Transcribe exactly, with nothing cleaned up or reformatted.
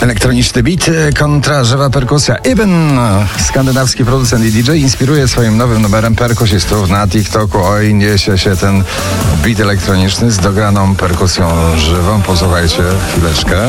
Elektroniczny beat kontra żywa perkusja. Ibn, skandynawski producent i D J, inspiruje swoim nowym numerem perkusistów na TikToku. Oj, niesie się ten beat elektroniczny z dograną perkusją żywą. Posłuchajcie chwileczkę.